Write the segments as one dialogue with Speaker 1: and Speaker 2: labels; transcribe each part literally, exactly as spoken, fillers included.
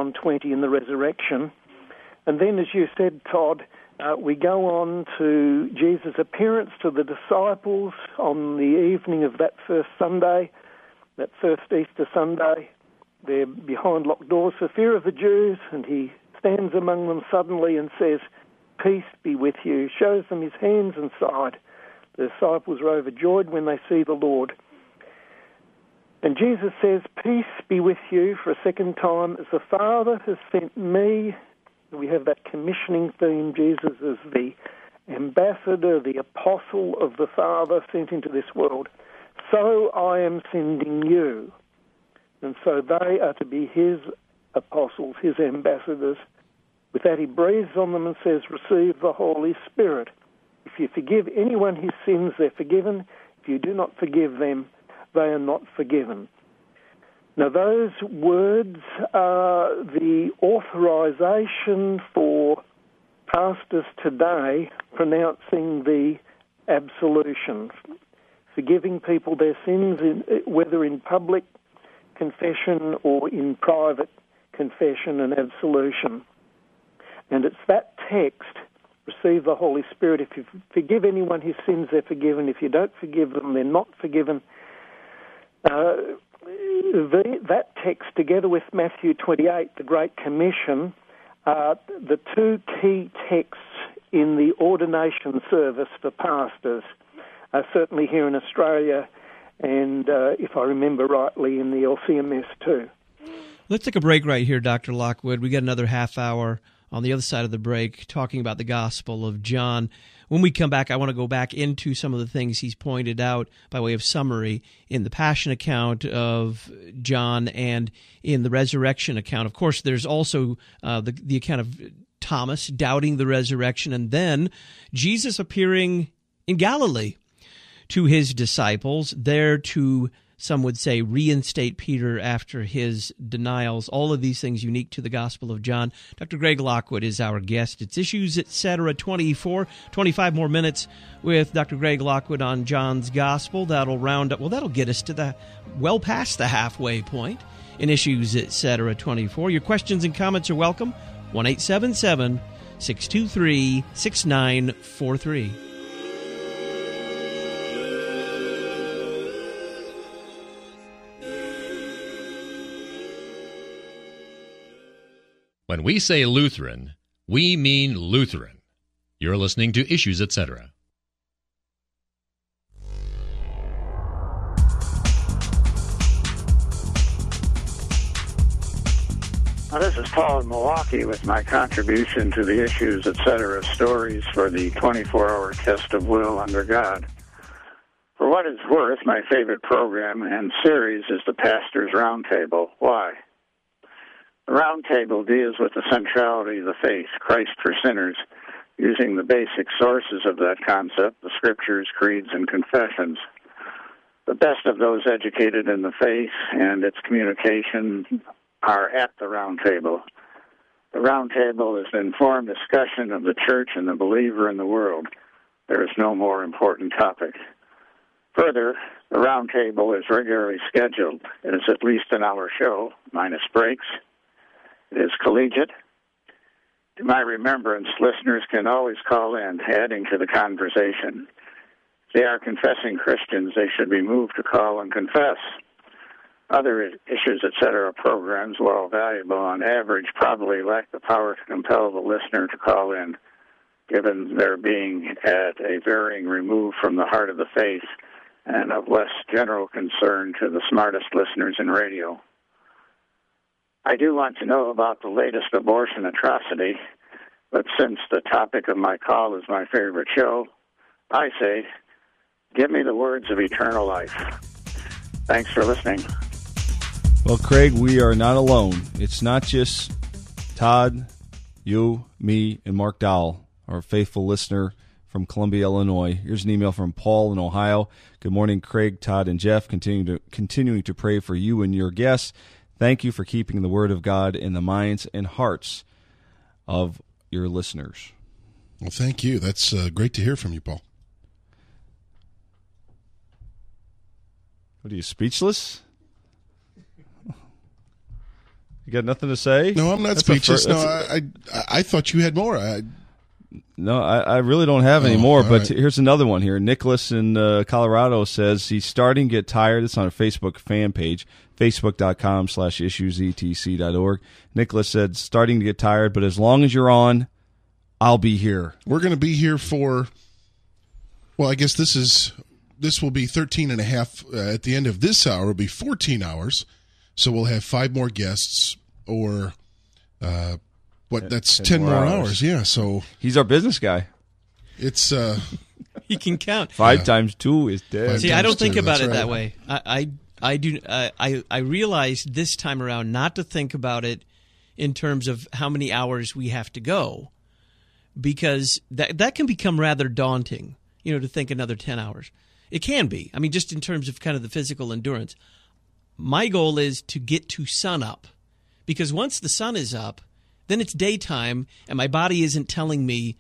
Speaker 1: John twenty and the resurrection. And then, as you said, Todd, uh, we go on to Jesus' appearance to the disciples on the evening of that first Sunday, that first Easter Sunday. They're behind locked doors for fear of the Jews, and he stands among them suddenly and says, "Peace be with you," shows them his hands and side. The disciples are overjoyed when they see the Lord. And Jesus says, "Peace be with you," for a second time, "as the Father has sent me." We have that commissioning theme. Jesus is the ambassador, the apostle of the Father sent into this world. "So I am sending you." And so they are to be his apostles, his ambassadors. With that, he breathes on them and says, "Receive the Holy Spirit. If you forgive anyone his sins, they're forgiven. If you do not forgive them, they are not forgiven." Now, those words are the authorization for pastors today pronouncing the absolution, forgiving people their sins, in, whether in public confession or in private confession and absolution. And it's that text, "Receive the Holy Spirit. If you forgive anyone his sins, they're forgiven. If you don't forgive them, they're not forgiven." Uh, the, that text, together with Matthew twenty-eight, the Great Commission, are the two key texts in the ordination service for pastors, uh, certainly here in Australia, and uh, if I remember rightly, in the L C M S too.
Speaker 2: Let's take a break right here, Doctor Lockwood. We got another half hour on the other side of the break talking about the Gospel of John. When we come back, I want to go back into some of the things he's pointed out by way of summary in the Passion account of John and in the resurrection account. Of course, there's also uh, the, the account of Thomas doubting the resurrection, and then Jesus appearing in Galilee to his disciples, there to, some would say, reinstate Peter after his denials. All of these things unique to the Gospel of John. Doctor Greg Lockwood is our guest. It's Issues Etc. twenty-four, twenty-five more minutes with Doctor Greg Lockwood on John's Gospel. That'll round up, well, that'll get us to the, well past the halfway point in Issues Etc. twenty-four. Your questions and comments are welcome. one eight seven seven, six two three, six nine four three.
Speaker 3: When we say Lutheran, we mean Lutheran. You're listening to Issues Etc.
Speaker 4: Now, this is Paul in Milwaukee with my contribution to the Issues Etc. stories for the twenty-four hour test of will under God. For what it's worth, my favorite program and series is the Pastor's Roundtable. Why? The Roundtable deals with the centrality of the faith, Christ for sinners, using the basic sources of that concept, the scriptures, creeds, and confessions. The best of those educated in the faith and its communication are at the Roundtable. The Roundtable is an informed discussion of the church and the believer in the world. There is no more important topic. Further, the Roundtable is regularly scheduled. It is at least an hour show, minus breaks. It is collegiate. To my remembrance, listeners can always call in, adding to the conversation. If they are confessing Christians, they should be moved to call and confess. Other Issues Etc. programs, while valuable on average, probably lack the power to compel the listener to call in, given their being at a varying remove from the heart of the faith and of less general concern to the smartest listeners in radio. I do want to know about the latest abortion atrocity, but since the topic of my call is my favorite show, I say, give me the words of eternal life. Thanks for listening.
Speaker 5: Well, Craig, we are not alone. It's not just Todd, you, me, and Mark Dowell, our faithful listener from Columbia, Illinois. Here's an email from Paul in Ohio. Good morning, Craig, Todd, and Jeff. Continuing to, continuing to pray for you and your guests. Thank you for keeping the Word of God in the minds and hearts of your listeners.
Speaker 6: Well, thank you. That's uh, great to hear from you, Paul.
Speaker 5: What are you, speechless? You got nothing to say?
Speaker 6: No, I'm not
Speaker 5: That's
Speaker 6: speechless.
Speaker 5: fir-
Speaker 6: No, I, I I thought you had more. I,
Speaker 5: No, I, I really don't have any
Speaker 6: Oh,
Speaker 5: more,
Speaker 6: all
Speaker 5: but
Speaker 6: right.
Speaker 5: here's another one here. Nicholas in uh, Colorado says he's starting to get tired. It's on a Facebook fan page, facebook.com slash issuesetc.org. Nicholas said, starting to get tired, but as long as you're on, I'll be here.
Speaker 6: we're going to be here for, well, I guess this is, this will be thirteen and a half. Uh, at the end of this hour, will be fourteen hours. So we'll have five more guests or, uh, what, that's ten,
Speaker 5: ten
Speaker 6: more
Speaker 5: more
Speaker 6: hours.
Speaker 5: hours.
Speaker 6: Yeah, so
Speaker 5: He's our business guy.
Speaker 6: it's, uh,
Speaker 2: He can count.
Speaker 5: Five
Speaker 6: Yeah.
Speaker 5: times two is dead.
Speaker 6: Five
Speaker 2: See, I don't think
Speaker 6: Two,
Speaker 2: about
Speaker 6: that's
Speaker 2: it that
Speaker 6: right.
Speaker 2: way. I, I, I do. Uh, I, I realized this time around not to think about it in terms of how many hours we have to go, because that that can become rather daunting. You know, to think another ten hours. It can be. I mean, just in terms of kind of the physical endurance. My goal is to get to sun up, because once the sun is up, then it's daytime, and my body isn't telling me.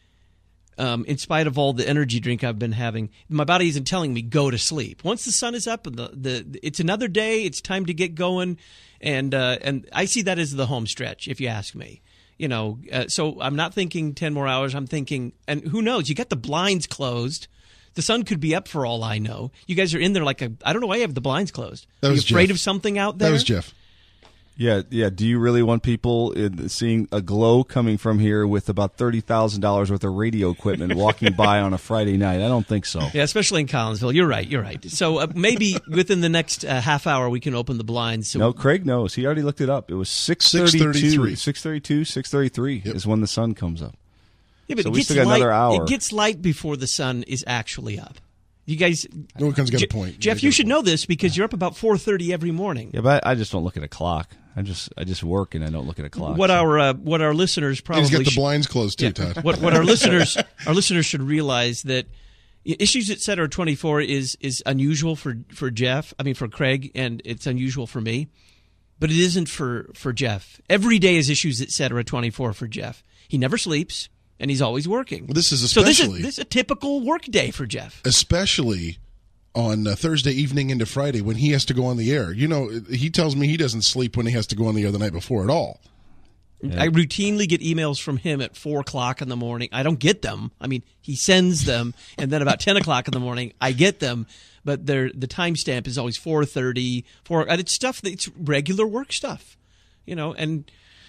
Speaker 2: Um, in spite of all the energy drink I've been having, my body isn't telling me go to sleep. Once the sun is up, and the, the it's another day. It's time to get going, and uh, and I see that as the home stretch, if you ask me. You know, uh, so I'm not thinking ten more hours. I'm thinking, and who knows? You got the blinds closed. The sun could be up for all I know. You guys are in there like a. I don't know why you have the blinds closed.
Speaker 6: That
Speaker 2: are you
Speaker 6: was
Speaker 2: afraid
Speaker 6: Jeff.
Speaker 2: of something out there?
Speaker 6: that was Jeff.
Speaker 5: Yeah, yeah. Do you really want people in, seeing a glow coming from here with about thirty thousand dollars worth of radio equipment walking by on a Friday night? I don't think so.
Speaker 2: Yeah, especially in Collinsville. You're right. You're right. So uh, maybe within the next uh, half hour we can open the blinds. So
Speaker 5: No, Craig knows. He already looked it up. It was six thirty-two. six thirty-two, six thirty-three
Speaker 6: Yep.
Speaker 5: is when the sun comes up.
Speaker 2: Yeah, but
Speaker 5: So
Speaker 2: it
Speaker 5: we
Speaker 2: gets
Speaker 5: still got
Speaker 2: light,
Speaker 5: another hour.
Speaker 2: It gets light before the sun is actually up. You guys,
Speaker 6: No one comes got
Speaker 2: Je-
Speaker 6: a point.
Speaker 2: Jeff,
Speaker 6: got
Speaker 2: you
Speaker 6: a
Speaker 2: should
Speaker 6: point.
Speaker 2: know this because you're up about four thirty every morning.
Speaker 5: Yeah, but I, I just don't look at a clock. I just I just work and I don't look at a clock.
Speaker 2: What
Speaker 5: so.
Speaker 2: our uh, what our listeners probably
Speaker 6: He's got the
Speaker 2: should-
Speaker 6: blinds closed too,
Speaker 2: yeah,
Speaker 6: Todd.
Speaker 2: what what our listeners our listeners should realize that Issues et cetera twenty-four is is unusual for for Jeff. I mean for Craig, and it's unusual for me, but it isn't for for Jeff. Every day is Issues et cetera twenty-four for Jeff. He never sleeps and he's always working.
Speaker 6: Well, this is
Speaker 2: so this
Speaker 6: especially
Speaker 2: is this is a typical work day for Jeff.
Speaker 6: especially on uh, Thursday evening into Friday when he has to go on the air. You know, he tells me he doesn't sleep when he has to go on the air the night before at all.
Speaker 5: Yeah.
Speaker 2: I routinely get emails from him at four o'clock in the morning. I don't get them. I mean, he sends them, and then about ten o'clock in the morning, I get them. But they're, the timestamp is always four thirty. Four, and it's stuff that's regular work stuff, you know. And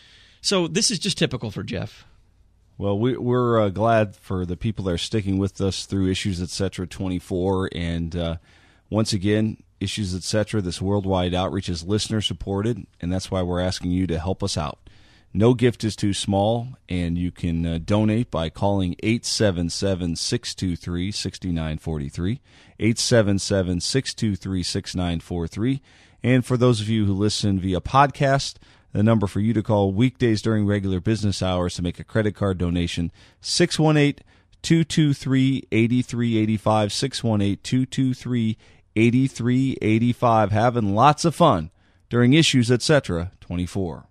Speaker 2: so this is just typical for Jeff.
Speaker 5: Well, we, we're uh, glad for the people that are sticking with us through Issues et cetera twenty-four, and uh, once again, Issues et cetera. This worldwide outreach is listener supported, and that's why we're asking you to help us out. No gift is too small, and you can uh, donate by calling eight seven seven, six two three, six nine four three, eight seven seven, six two three, six nine four three. And for those of you who listen via podcast, the number for you to call weekdays during regular business hours to make a credit card donation, six one eight, two two three, eight three eight five, six one eight, two two three, eight three eight five. Having lots of fun during Issues et cetera twenty-four.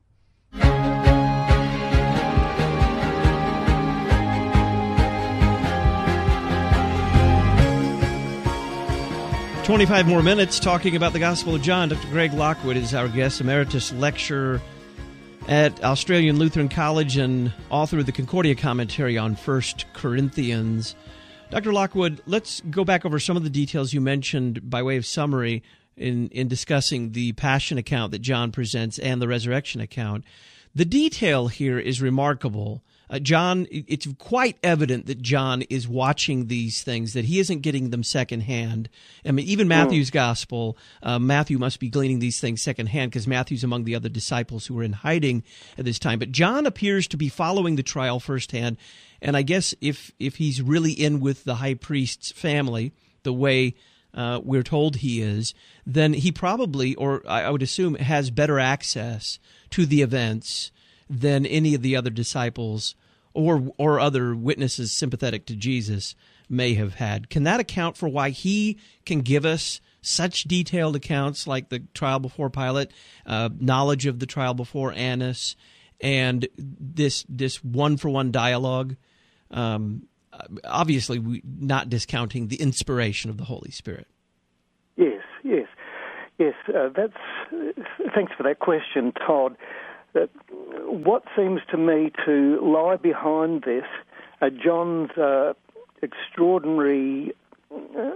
Speaker 2: twenty-five more minutes talking about the Gospel of John. Doctor Greg Lockwood is our guest, emeritus lecturer at Australian Lutheran College and author of the Concordia commentary on First Corinthians. Doctor Lockwood, let's go back over some of the details you mentioned by way of summary in, in discussing the Passion account that John presents and the resurrection account. The detail here is remarkable. Uh, John, it's quite evident that John is watching these things, that he isn't getting them secondhand. I mean, even Matthew's gospel, uh, Matthew must be gleaning these things secondhand because Matthew's among the other disciples who were in hiding at this time. But John appears to be following the trial firsthand. And I guess if if he's really in with the high priest's family, the way uh, we're told he is, then he probably, or I would assume, has better access to the events than any of the other disciples or or other witnesses sympathetic to Jesus may have had. Can that account for why he can give us such detailed accounts like the trial before Pilate, uh, knowledge of the trial before Annas, and this this one-for-one dialogue? Um, obviously, we, not discounting the inspiration of the Holy Spirit.
Speaker 1: Yes, yes, yes. Uh, that's. Uh, thanks for that question, Todd. that what seems to me to lie behind this are John's uh, extraordinary uh,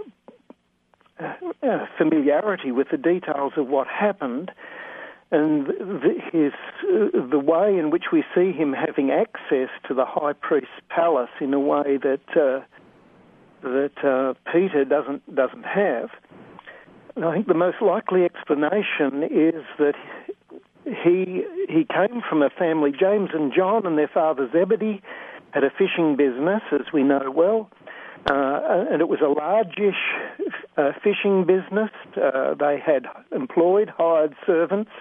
Speaker 1: uh, familiarity with the details of what happened, and the, his uh, the way in which we see him having access to the high priest's palace in a way that uh, that uh, Peter doesn't doesn't have. And I think the most likely explanation is that he he came from a family. James and John and their father Zebedee had a fishing business, as we know well, uh, and it was a largish uh, fishing business. Uh, they had employed, hired servants,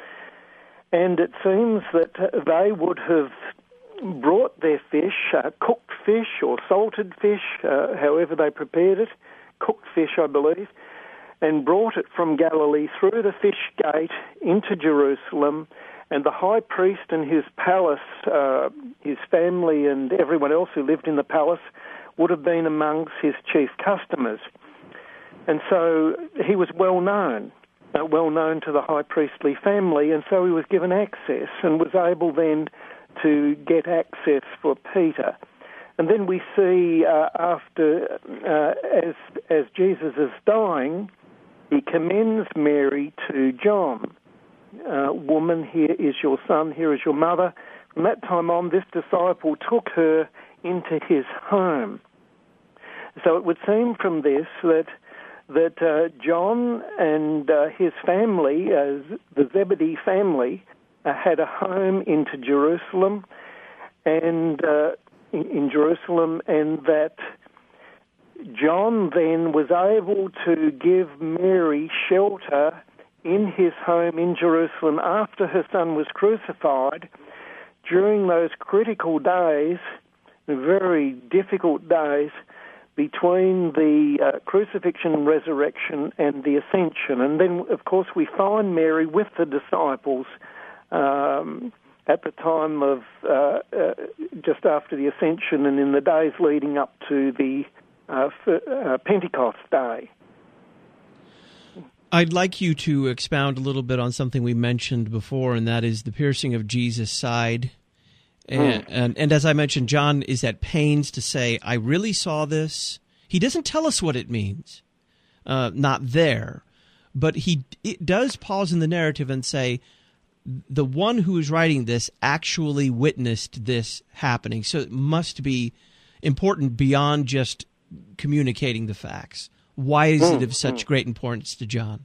Speaker 1: and it seems that they would have brought their fish, uh, cooked fish or salted fish, uh, however they prepared it, cooked fish, I believe, and brought it from Galilee through the fish gate into Jerusalem, and the high priest and his palace, uh, his family and everyone else who lived in the palace would have been amongst his chief customers. And so he was well known, uh, well known to the high priestly family, and so he was given access and was able then to get access for Peter. And then we see uh, after, uh, as as Jesus is dying, he commends Mary to John. Uh, Woman, here is your son, here is your mother. From that time on, this disciple took her into his home. So it would seem from this that that uh, John and uh, his family, uh, the Zebedee family, uh, had a home into Jerusalem, and uh, in, in Jerusalem, and that John then was able to give Mary shelter in his home in Jerusalem after her son was crucified during those critical days, very difficult days, between the uh, crucifixion and resurrection and the ascension. And then, of course, we find Mary with the disciples um, at the time of uh, uh, just after the ascension and in the days leading up to the uh, f- uh, Pentecost day.
Speaker 2: I'd like you to expound a little bit on something we mentioned before, and that is the piercing of Jesus' side. And, mm. and and as I mentioned, John is at pains to say, I really saw this. He doesn't tell us what it means, uh, not there. But he it does pause in the narrative and say, the one who is writing this actually witnessed this happening. So it must be important beyond just communicating the facts. Why is mm. it of such mm. great importance to John?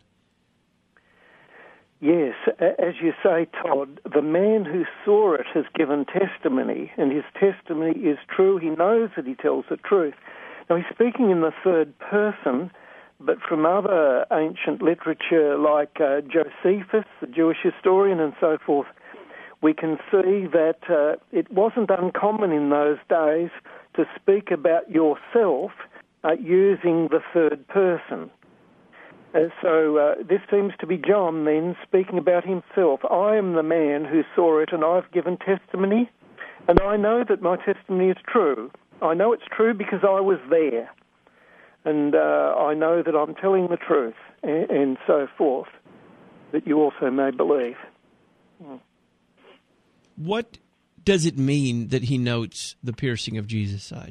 Speaker 1: Yes, as you say, Todd, the man who saw it has given testimony, and his testimony is true. He knows that he tells the truth. Now, he's speaking in the third person, but from other ancient literature like uh, Josephus, the Jewish historian, and so forth, we can see that uh, it wasn't uncommon in those days to speak about yourself uh, using the third person. Uh, so uh, this seems to be John then speaking about himself. I am the man who saw it, and I've given testimony, and I know that my testimony is true. I know it's true because I was there, and uh, I know that I'm telling the truth, and, and so forth, that you also may believe. Mm.
Speaker 2: What does it mean that he notes the piercing of Jesus' side?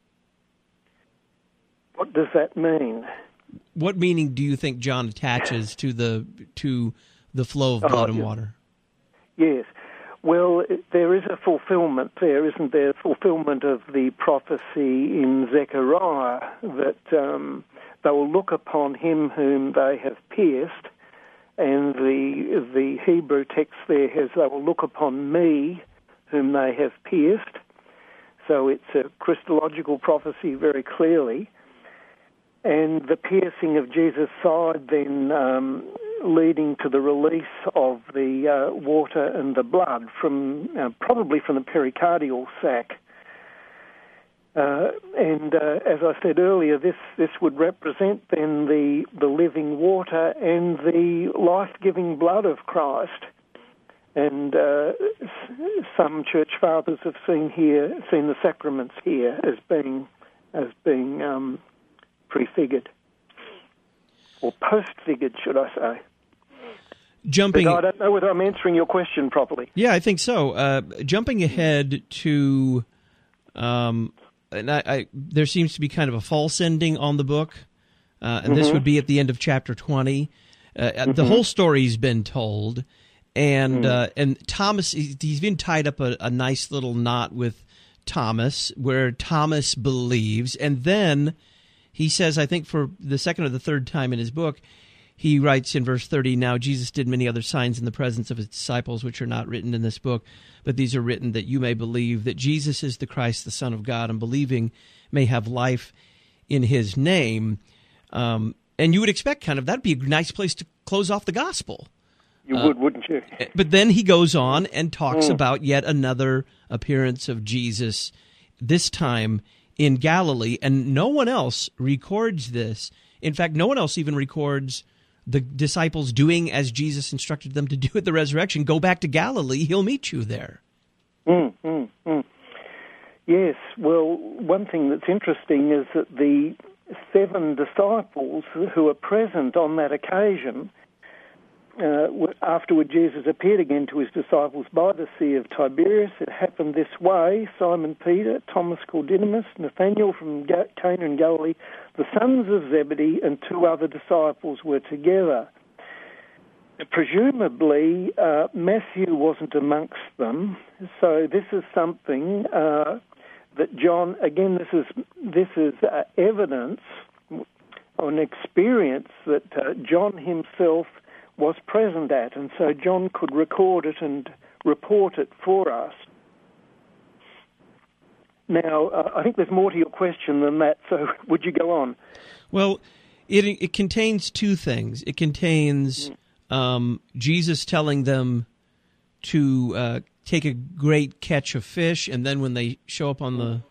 Speaker 1: What does that mean?
Speaker 2: What meaning do you think John attaches to the to the flow of blood oh, and water?
Speaker 1: Yes. Well, there is a fulfillment there, isn't there? Fulfillment of the prophecy in Zechariah that um, they will look upon him whom they have pierced, and the the Hebrew text there has, they will look upon me whom they have pierced. So it's a Christological prophecy very clearly. And the piercing of Jesus' side then um, leading to the release of the uh, water and the blood from uh, probably from the pericardial sac. Uh, and uh, as I said earlier, this, this would represent then the the living water and the life-giving blood of Christ. And uh, some church fathers have seen here seen the sacraments here as being as being um, prefigured, or post-figured, should I say.
Speaker 2: Jumping,
Speaker 1: but I don't know whether I'm answering your question properly.
Speaker 2: Yeah, I think so. Uh, jumping ahead to, um, and I, I, there seems to be kind of a false ending on the book, uh, and mm-hmm. this would be at the end of chapter twenty. Uh, mm-hmm. The whole story's been told, and mm. uh, and Thomas, he's been tied up a, a nice little knot with Thomas, where Thomas believes, and then he says, I think for the second or the third time in his book, he writes in verse thirty, "Now Jesus did many other signs in the presence of his disciples, which are not written in this book, but these are written that you may believe that Jesus is the Christ, the Son of God, and believing may have life in his name." Um, and you would expect kind of, that'd be a nice place to close off the gospel.
Speaker 1: You
Speaker 2: uh,
Speaker 1: would, wouldn't you?
Speaker 2: But then he goes on and talks
Speaker 1: mm.
Speaker 2: about yet another appearance of Jesus, this time in Galilee, and no one else records this. In fact, no one else even records the disciples doing as Jesus instructed them to do at the resurrection. Go back to Galilee, he'll meet you there.
Speaker 1: Mm, mm, mm. Yes, well, one thing that's interesting is that the seven disciples who were present on that occasion, uh, afterward Jesus appeared again to his disciples by the Sea of Tiberias. It happened this way: Simon Peter, Thomas called Didymus, Nathanael from Cana in Galilee, the sons of Zebedee, and two other disciples were together. Presumably, uh, Matthew wasn't amongst them, so this is something uh, that John, again, this is this is uh, evidence or an experience that uh, John himself was present at, and so John could record it and report it for us. Now, uh, I think there's more to your question than that, so would you go on?
Speaker 2: Well, it it contains two things. It contains um, Jesus telling them to uh, take a great catch of fish, and then when they show up on the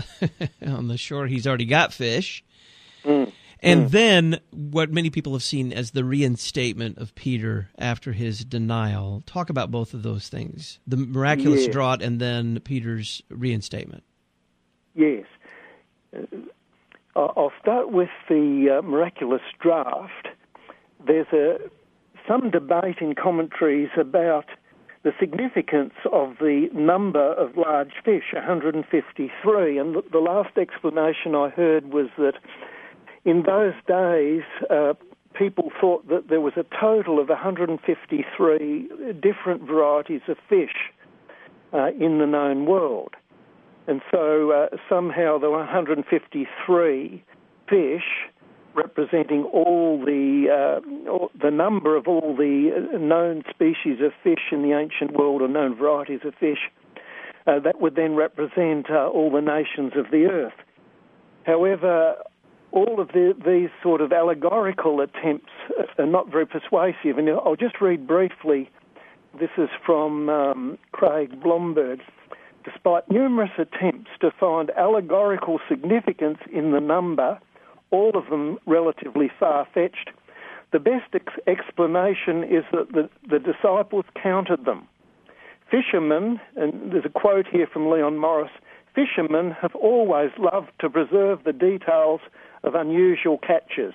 Speaker 2: on the shore, he's already got fish. Mm. And mm. then what many people have seen as the reinstatement of Peter after his denial. Talk about both of those things: the miraculous
Speaker 1: yes.
Speaker 2: draught, and then Peter's reinstatement.
Speaker 1: Yes. Uh, I'll start with the uh, miraculous draught. There's a some debate in commentaries about the significance of the number of large fish, one hundred fifty-three, and the last explanation I heard was that in those days uh, people thought that there was a total of one hundred fifty-three different varieties of fish uh, in the known world. And so uh, somehow there were one hundred fifty-three fish representing all the uh, all, the number of all the known species of fish in the ancient world, or known varieties of fish, uh, that would then represent uh, all the nations of the earth. However, all of the, these sort of allegorical attempts are not very persuasive, and I'll just read briefly. This is from um, Craig Blomberg. Despite numerous attempts to find allegorical significance in the number, all of them relatively far-fetched, the best ex- explanation is that the, the disciples counted them. Fishermen, and there's a quote here from Leon Morris, fishermen have always loved to preserve the details of unusual catches.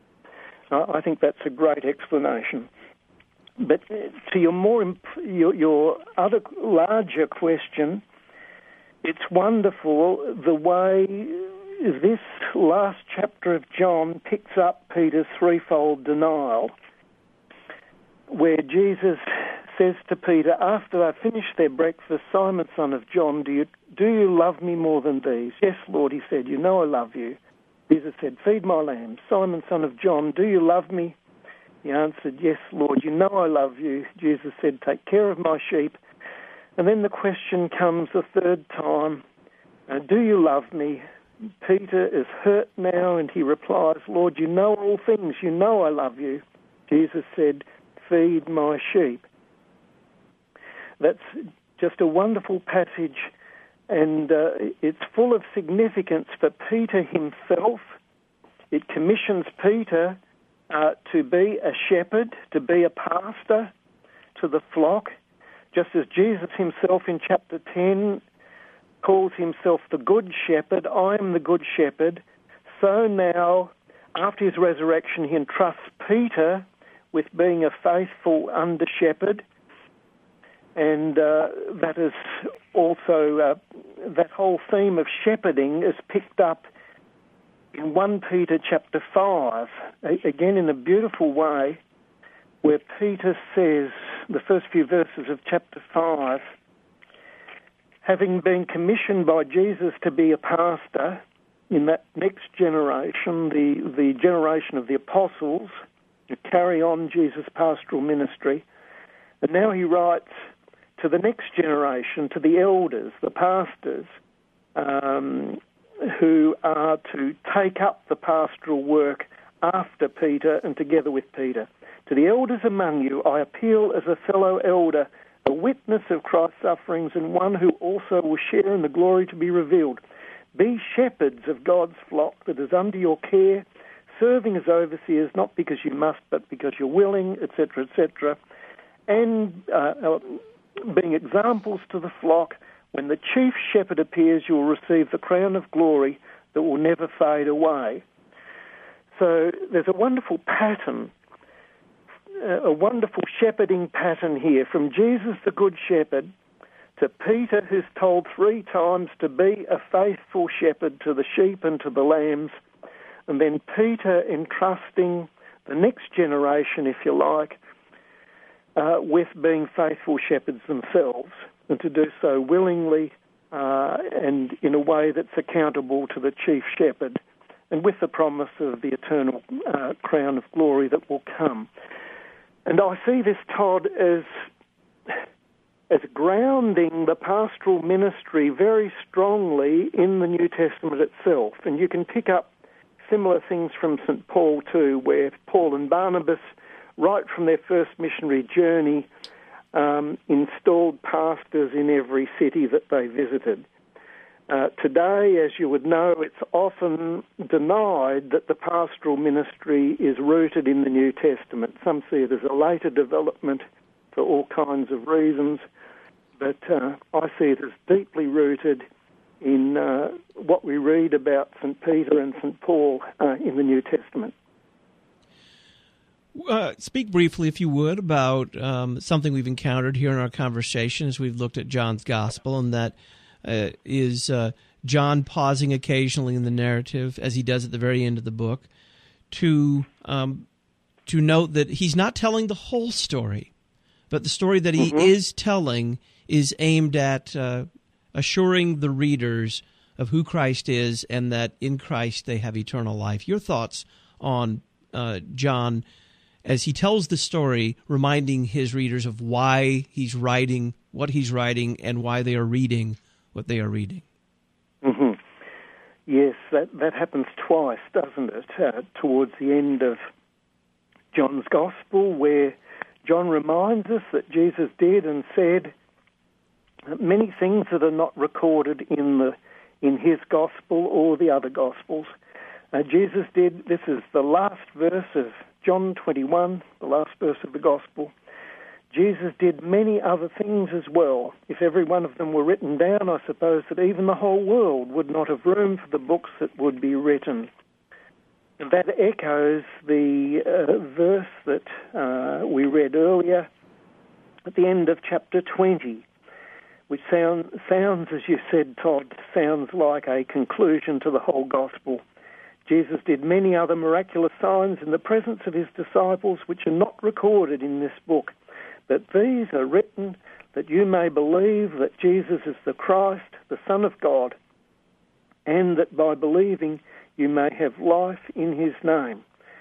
Speaker 1: Uh, I think that's a great explanation. But to your more imp- your, your other larger question, it's wonderful the way this last chapter of John picks up Peter's threefold denial, where Jesus says to Peter, after they've finished their breakfast, Simon, son of John, do you, do you love me more than these? Yes, Lord, he said, you know I love you. Jesus said, feed my lambs. Simon, son of John, do you love me? He answered, yes, Lord, you know I love you. Jesus said, take care of my sheep. And then the question comes a third time, uh, do you love me? Peter is hurt now, and he replies, Lord, you know all things. You know I love you. Jesus said, feed my sheep. That's just a wonderful passage, and uh, it's full of significance for Peter himself. It commissions Peter uh, to be a shepherd, to be a pastor to the flock, just as Jesus himself in chapter ten calls himself the Good Shepherd. I am the Good Shepherd. So now, after his resurrection, he entrusts Peter with being a faithful under-shepherd, and uh, that is also, uh, that whole theme of shepherding is picked up in First Peter chapter five, again in a beautiful way, where Peter says, the first few verses of chapter five, having been commissioned by Jesus to be a pastor in that next generation, the, the generation of the apostles, to carry on Jesus' pastoral ministry, and now he writes to the next generation, to the elders, the pastors, um, who are to take up the pastoral work after Peter and together with Peter. To the elders among you, I appeal as a fellow elder, a witness of Christ's sufferings, and one who also will share in the glory to be revealed. Be shepherds of God's flock that is under your care, serving as overseers, not because you must, but because you're willing, et cetera, et cetera, and uh, being examples to the flock. When the chief shepherd appears, you will receive the crown of glory that will never fade away. So there's a wonderful pattern, a wonderful shepherding pattern here, from Jesus the Good Shepherd to Peter, who's told three times to be a faithful shepherd to the sheep and to the lambs, and then Peter entrusting the next generation, if you like, uh, with being faithful shepherds themselves, and to do so willingly uh, and in a way that's accountable to the chief shepherd, and with the promise of the eternal uh, crown of glory that will come. And I see this, Todd, as as grounding the pastoral ministry very strongly in the New Testament itself. And you can pick up similar things from Saint Paul too, where Paul and Barnabas, right from their first missionary journey, um, installed pastors in every city that they visited. Uh, today, as you would know, it's often denied that the pastoral ministry is rooted in the New Testament. Some see it as a later development for all kinds of reasons, but uh, I see it as deeply rooted in uh, what we read about Saint Peter and Saint Paul uh, in the New Testament.
Speaker 2: Uh, speak briefly, if you would, about um, something we've encountered here in our conversation as we've looked at John's Gospel, and that uh, is uh, John pausing occasionally in the narrative, as he does at the very end of the book, to um, to note that he's not telling the whole story, but the story that he mm-hmm. is telling is aimed at uh, assuring the readers of who Christ is and that in Christ they have eternal life. Your thoughts on uh, John as he tells the story, reminding his readers of why he's writing what he's writing and why they are reading what they are reading.
Speaker 1: Mm-hmm. Yes, that, that happens twice, doesn't it, uh, towards the end of John's Gospel, where John reminds us that Jesus did and said many things that are not recorded in the in his Gospel or the other Gospels. Uh, Jesus did, this is the last verse of John twenty-one, the last verse of the Gospel. Jesus did many other things as well. If every one of them were written down, I suppose that even the whole world would not have room for the books that would be written. And that echoes the uh, verse that uh, we read earlier at the end of chapter twenty, which sound, sounds, as you said, Todd, sounds like a conclusion to the whole Gospel. Jesus did many other miraculous signs in the presence of his disciples, which are not recorded in this book. But these are written that you may believe that Jesus is the Christ, the Son of God, and that by believing you may have life in his name.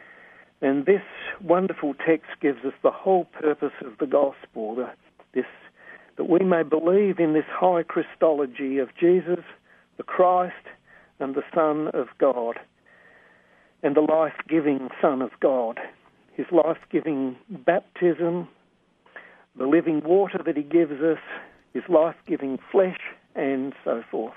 Speaker 1: And this wonderful text gives us the whole purpose of the gospel, the, this, that we may believe in this high Christology of Jesus, the Christ, and the Son of God, and the life-giving Son of God, his life-giving baptism, the living water that he gives us, his life-giving flesh, and so forth.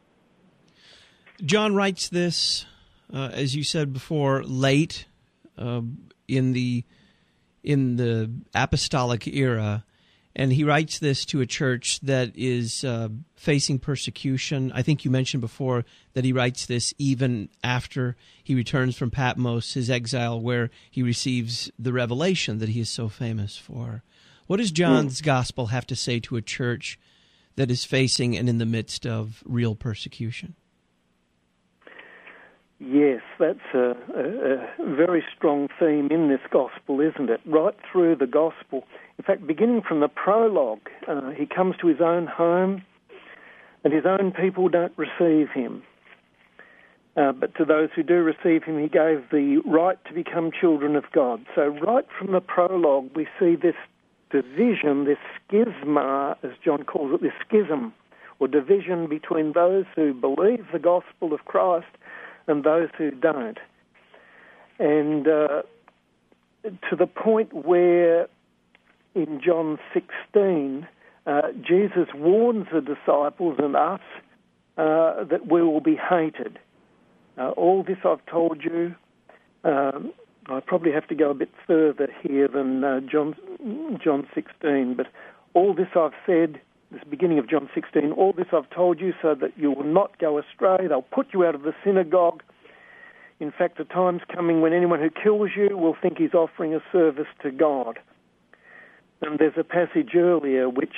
Speaker 2: John writes this, uh, as you said before, late uh, in the in the apostolic era, And he writes this to a church that is uh, facing persecution. I think you mentioned before that he writes this even after he returns from Patmos, his exile, where he receives the revelation that he is so famous for. What does John's gospel have to say to a church that is facing and in the midst of real persecution?
Speaker 1: Yes, that's a, a, a very strong theme in this gospel, isn't it? Right through the gospel. In fact, beginning from the prologue, uh, he comes to his own home, and his own people don't receive him. Uh, but to those who do receive him, he gave the right to become children of God. So right from the prologue, we see this division, this schisma, as John calls it, this schism, or division between those who believe the gospel of Christ and those who don't. And uh, to the point where in John sixteen, uh, Jesus warns the disciples and us uh, that we will be hated. Uh, all this I've told you. Um, I probably have to go a bit further here than uh, John, John sixteen, but all this I've said, this beginning of John sixteen, all this I've told you so that you will not go astray. They'll put you out of the synagogue. In fact, the time's coming when anyone who kills you will think he's offering a service to God. And there's a passage earlier which,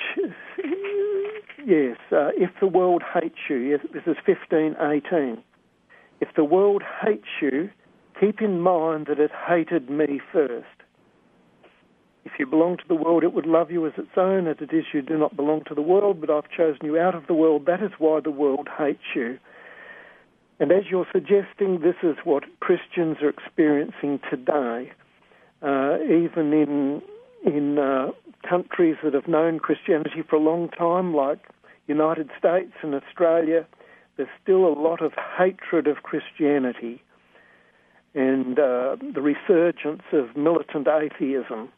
Speaker 1: yes, uh, if the world hates you, yes, this is fifteen eighteen. If the world hates you, keep in mind that it hated me first. If you belong to the world, it would love you as its own. As it is, you do not belong to the world, but I've chosen you out of the world. That is why the world hates you. And as you're suggesting, this is what Christians are experiencing today, uh, even in in uh, countries that have known Christianity for a long time, like United States and Australia. There's still a lot of hatred of Christianity and uh, the resurgence of militant atheism.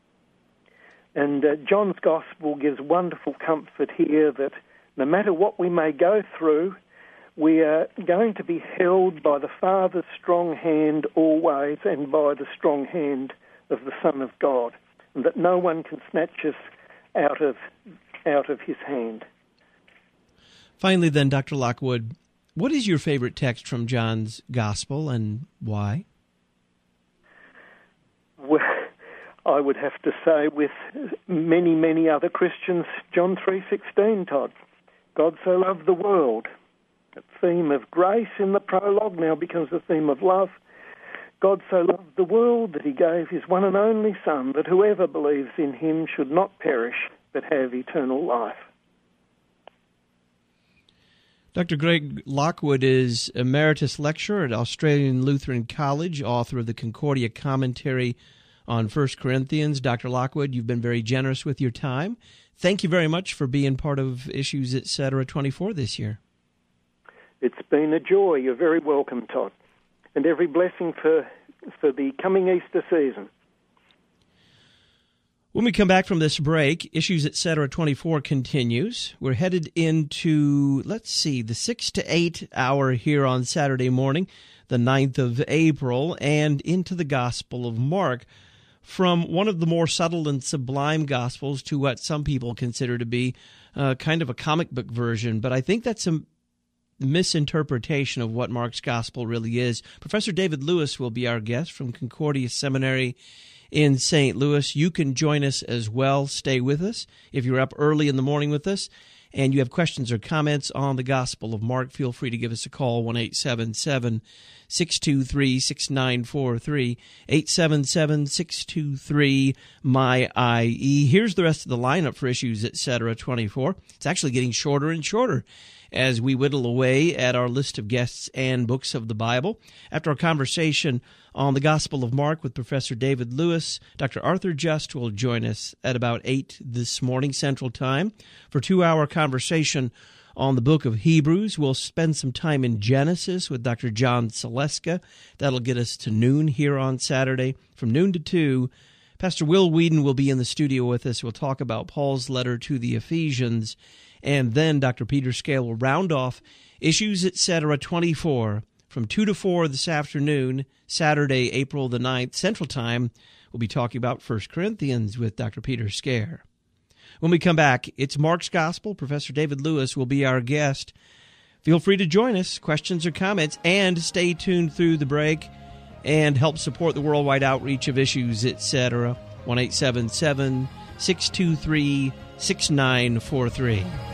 Speaker 1: And uh, John's Gospel gives wonderful comfort here that no matter what we may go through, we are going to be held by the Father's strong hand always and by the strong hand of the Son of God, and that no one can snatch us out of out of his hand.
Speaker 2: Finally, then, Doctor Lockwood, what is your favorite text from John's Gospel and why?
Speaker 1: Well, I would have to say with many, many other Christians, John three sixteen, Todd. God so loved the world. The theme of grace in the prologue now becomes the theme of love. God so loved the world that he gave his one and only Son, that whoever believes in him should not perish, but have eternal life.
Speaker 2: Doctor Greg Lockwood is Emeritus Lecturer at Australian Lutheran College, author of the Concordia Commentary on First Corinthians. Doctor Lockwood, you've been very generous with your time. Thank you very much for being part of Issues et cetera twenty-four this year.
Speaker 1: It's been a joy. You're very welcome, Todd. And every blessing for for the coming Easter season.
Speaker 2: When we come back from this break, Issues et cetera twenty-four continues. We're headed into, let's see, the six to eight hour here on Saturday morning, the ninth of April, and into the Gospel of Mark. From one of the more subtle and sublime Gospels to what some people consider to be uh, kind of a comic book version. But I think that's a misinterpretation of what Mark's Gospel really is. Professor David Lewis will be our guest from Concordia Seminary in Saint Louis. You can join us as well. Stay with us. If you're up early in the morning with us and you have questions or comments on the Gospel of Mark, feel free to give us a call, one eight seven seven, six two three, six nine four three, eight seven seven, six two three, M Y I E. Here's the rest of the lineup for Issues et cetera twenty-four. It's actually getting shorter and shorter as we whittle away at our list of guests and books of the Bible. After our conversation on the Gospel of Mark with Professor David Lewis, Doctor Arthur Just will join us at about eight this morning Central Time for a two-hour conversation on the book of Hebrews. We'll spend some time in Genesis with Doctor John Saleska. That'll get us to noon here on Saturday. From noon to two, Pastor Will Whedon will be in the studio with us. We'll talk about Paul's letter to the Ephesians. And then Doctor Peter Scale will round off Issues et cetera twenty-four from two to four this afternoon, Saturday, April the ninth, Central Time. We'll be talking about First Corinthians with Doctor Peter Scale. When we come back, it's Mark's Gospel. Professor David Lewis will be our guest. Feel free to join us, questions or comments, and stay tuned through the break and help support the worldwide outreach of Issues, et cetera. one eight seven seven, six two three, six nine four three.